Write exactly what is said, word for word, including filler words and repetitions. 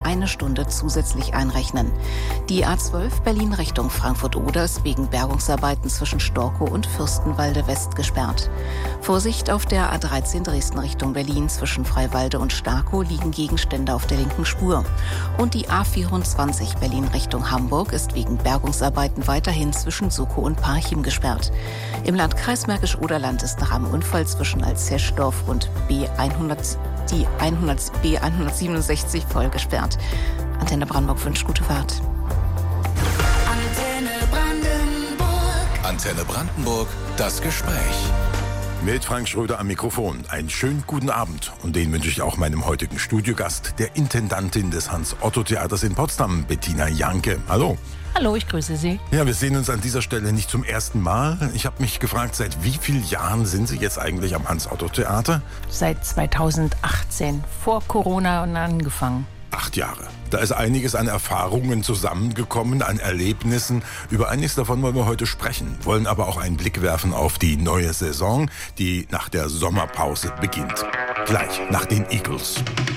eine Stunde zusätzlich einrechnen. Die A zwölf Berlin Richtung Frankfurt-Oder ist wegen Bergungsarbeiten zwischen Storkow und Fürstenwalde West gesperrt. Vorsicht auf der A dreizehn Dresden Richtung Berlin zwischen Freiwalde und Starkow liegen Gegenstände auf der linken Spur. Und die A vierundzwanzig Berlin Richtung Hamburg ist wegen Bergungsarbeiten weiterhin zwischen Suckow und Parchim gesperrt. Im Landkreis Märkisch-Oderland ist nach einem Unfall zwischen Alzeschdorf und B hundert, die hundert, B hundertsiebenundsechzig voll gesperrt. Antenne Brandenburg wünscht gute Fahrt. Antenne Brandenburg. Antenne Brandenburg, das Gespräch. Mit Frank Schröder am Mikrofon. Einen schönen guten Abend. Und den wünsche ich auch meinem heutigen Studiogast, der Intendantin des Hans-Otto-Theaters in Potsdam, Bettina Janke. Hallo. Hallo, ich grüße Sie. Ja, wir sehen uns an dieser Stelle nicht zum ersten Mal. Ich habe mich gefragt, seit wie vielen Jahren sind Sie jetzt eigentlich am Hans-Otto-Theater? Seit zweitausendachtzehn, vor Corona und angefangen. Acht Jahre. Da ist einiges an Erfahrungen zusammengekommen, an Erlebnissen. Über einiges davon wollen wir heute sprechen, wollen aber auch einen Blick werfen auf die neue Saison, die nach der Sommerpause beginnt. Gleich nach den Eagles.